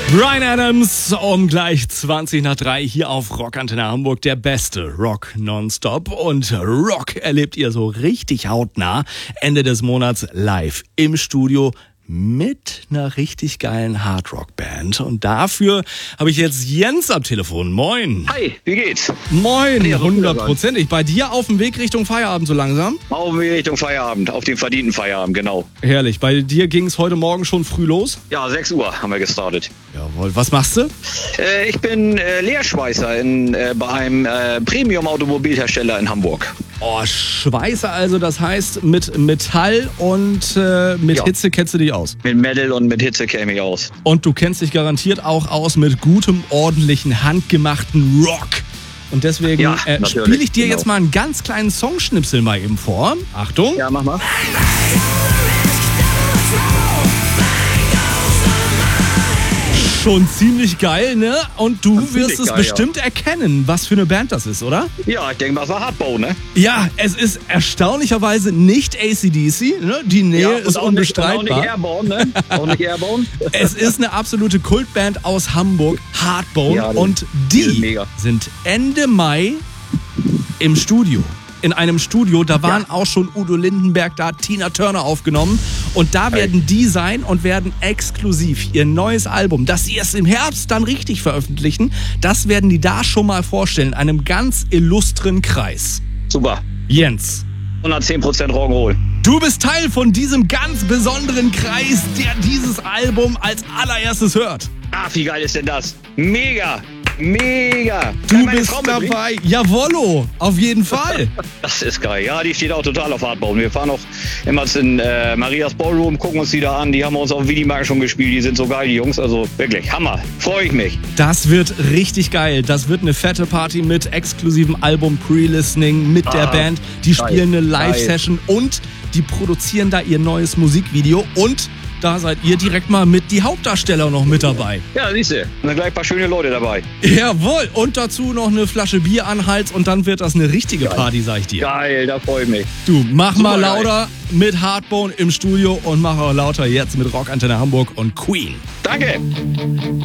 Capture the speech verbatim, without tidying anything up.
Bryan Adams um gleich zwanzig nach drei hier auf Rockantenne Hamburg. Der beste Rock nonstop. Und Rock erlebt ihr so richtig hautnah Ende des Monats live im Studio mit einer richtig geilen Hardrock-Band. Und dafür habe ich jetzt Jens am Telefon. Moin. Hi, wie geht's? Moin, hundertprozentig. Bei dir auf dem Weg Richtung Feierabend so langsam? Auf dem Weg Richtung Feierabend, auf den verdienten Feierabend, genau. Herrlich. Bei dir ging es heute Morgen schon früh los? Ja, sechs Uhr haben wir gestartet. Jawohl. Was machst du? Äh, ich bin äh, Lehrschweißer in, äh, bei einem äh, Premium-Automobilhersteller in Hamburg. Oh, Schweißer also, das heißt mit Metall und äh, mit Ja. Hitze kennst du dich aus. Mit Metal und mit Hitze käme ich aus. Und du kennst dich garantiert auch aus mit gutem, ordentlichen, handgemachten Rock. Und deswegen Ja, äh, natürlich, spiele ich dir genau. jetzt mal einen ganz kleinen Songschnipsel mal eben vor. Achtung. Ja, mach mal. Schon ziemlich geil, ne? Und du Ziemlich wirst es geil, bestimmt erkennen, was für eine Band das ist, oder? Ja, ich denke mal, es war Hardbone, ne? Ja, es ist erstaunlicherweise nicht A C D C, ne? Die Nähe Ja, ist auch nicht, und auch unbestreitbar. nicht Airborne, ne? Auch nicht Airborne. Es ist eine absolute Kultband aus Hamburg, Hardbone. Ja, die- und die sind die mega. sind Ende Mai im Studio. In einem Studio, da waren auch schon Udo Lindenberg, da hat Tina Turner aufgenommen. Und da werden die sein und werden exklusiv ihr neues Album, das sie erst im Herbst dann richtig veröffentlichen, das werden die da schon mal vorstellen, in einem ganz illustren Kreis. Super. Jens, hundertzehn Prozent Rock'n'Roll. du bist Teil von diesem ganz besonderen Kreis, der dieses Album als allererstes hört. Ah, wie geil ist denn das? Mega. Mega. Du Kann meine bist Frau mitbringen? dabei. Jawollo, auf jeden Fall. Das ist geil. Ja, die steht auch total auf Hardbone. Wir fahren auch immer in äh, Marias Ballroom, gucken uns die da an. Die haben uns auf dem Widimarkt schon gespielt. Die sind so geil, die Jungs. Also wirklich, Hammer. Freue ich mich. Das wird richtig geil. Das wird eine fette Party mit exklusivem Album-Pre-Listening mit der Ah, Band. Die geil, spielen eine geil. Live-Session und die produzieren da ihr neues Musikvideo. Und da seid ihr direkt mal mit die Hauptdarsteller noch mit dabei. Ja, siehst du. Und dann gleich ein paar schöne Leute dabei. Jawohl. Und dazu noch eine Flasche Bier an Hals und dann wird das eine richtige Party, sag ich dir. Geil, da freue ich mich. Du, mach Super mal geil. lauter mit Hardbone im Studio und mach auch lauter jetzt mit Rockantenne Hamburg und Queen. Danke.